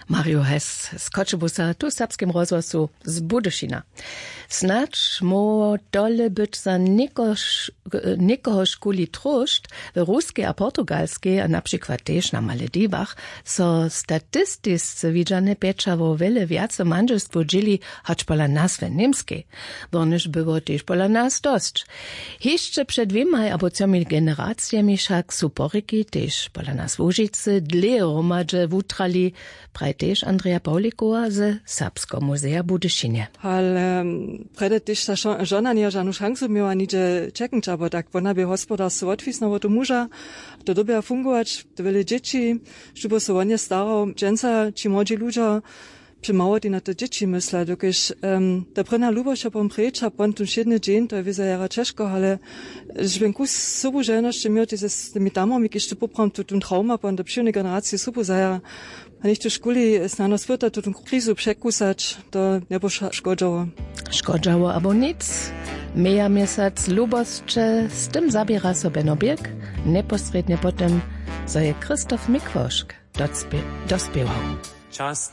Mario Hess z Koczebusa, tu w serbskim rozgłosu z Budyšina. Snacz mo dole być za nikoho szkuli troszt, w ruskiej a portugalskiej, a na przykład też na Malediwach, so statystiscy widziane pieczawo wiele więcej manżelstwo dzieli, choć pola nazwy niemskiej, bo niż było też pola nas dość. Jeszcze przed 2 albo 3 generacjami wszak su poryki też pola nas w Łużycy dle romadze wutrali, praj też Andrea Paulikowa ze Serbskiego Muzea Budyšinie. Ale prede też ta żona nie żadną szansę miała nigdzie czekać, bo tak ona by gospodarstwo odwisnęło do męża, to dobia fungować, to wiele dzieci, żeby się on nie starał, dżęca, ci młodzi ludzie, przymało na te dzieci myślę, dokiż ta prena lubość opom preča, pon tu siedny dzień, to jest jara ciężko, ale żbenku sobu żeność, miał z tymi damami, kiedy to popram tu trauma, pon do przyjemnej generacji sobu zajara, a nicht do szkoli znano swota tu krizu przekusać, to nie było szkodzało. Szkodzało, abo nic. Meja miesiąc lubosće, z tym zabiera sobie Nobiek, neposrednie potem, so je Krzysztof Mikwoszk dospiewał. Czas